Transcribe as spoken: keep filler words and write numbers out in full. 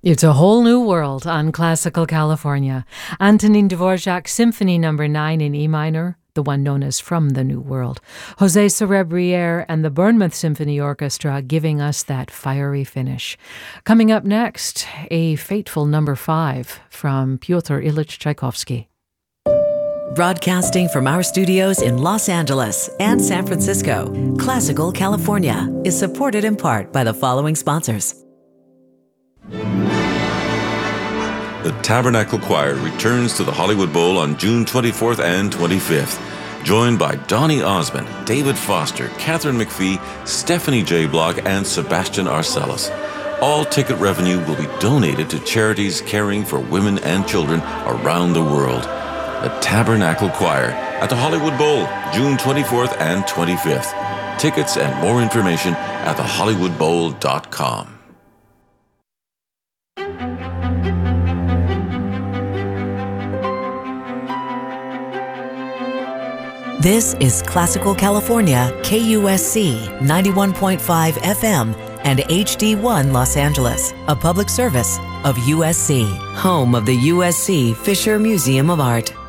It's a whole new world on Classical California. Antonin Dvorak Symphony Number nine in E minor, the one known as From the New World. José Cerebriere and the Bournemouth Symphony Orchestra giving us that fiery finish. Coming up next, a fateful number five from Pyotr Ilyich Tchaikovsky. Broadcasting from our studios in Los Angeles and San Francisco, Classical California is supported in part by the following sponsors. The Tabernacle Choir returns to the Hollywood Bowl on June twenty-fourth and twenty-fifth, joined by Donny Osmond, David Foster, Catherine McPhee, Stephanie J. Block, and Sebastian Arcelus. All ticket revenue will be donated to charities caring for women and children around the world. The Tabernacle Choir at the Hollywood Bowl, June twenty-fourth and twenty-fifth. Tickets and more information at the hollywood bowl dot com. This is Classical California, K U S C ninety-one point five F M and H D one Los Angeles, a public service of U S C, home of the U S C Fisher Museum of Art.